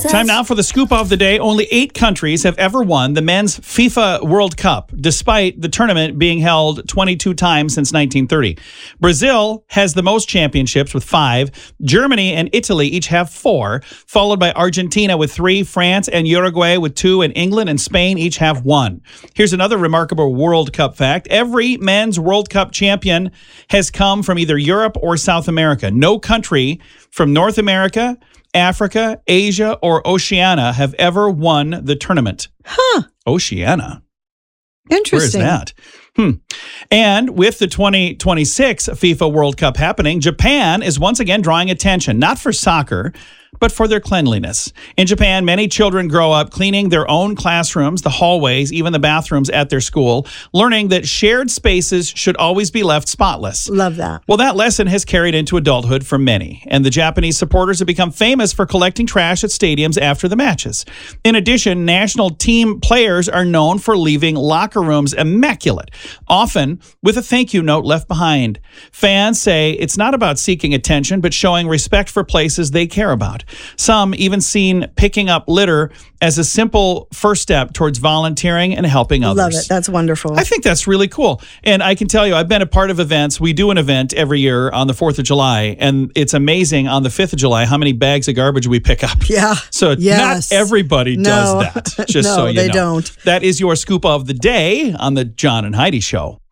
Time now for the scoop of the day. Only 8 countries have ever won the men's FIFA World Cup, despite the tournament being held 22 times since 1930. Brazil has the most championships with 5. Germany and Italy each have 4, followed by Argentina with 3, France and Uruguay with 2, and England and Spain each have 1. Here's another remarkable World Cup fact. Every men's World Cup champion has come from either Europe or South America. No country from North America, Africa, Asia, or Oceania have ever won the tournament. Oceania. Interesting. Where is that? And with the 2026 FIFA World Cup happening, Japan is once again drawing attention, not for soccer, but for their cleanliness. In Japan, many children grow up cleaning their own classrooms, the hallways, even the bathrooms at their school, learning that shared spaces should always be left spotless. Love that. Well, that lesson has carried into adulthood for many, and the Japanese supporters have become famous for collecting trash at stadiums after the matches. In addition, national team players are known for leaving locker rooms immaculate, often with a thank you note left behind. Fans say it's not about seeking attention, but showing respect for places they care about. Some even seen picking up litter as a simple first step towards volunteering and helping others. Love it. That's wonderful. I think that's really cool. And I can tell you, I've been a part of events. We do an event every year on the 4th of July, and it's amazing on the 5th of July how many bags of garbage we pick up. Yeah. So not everybody does that, just so you know. No, they don't. That is your scoop of the day on the John and Heidi Show.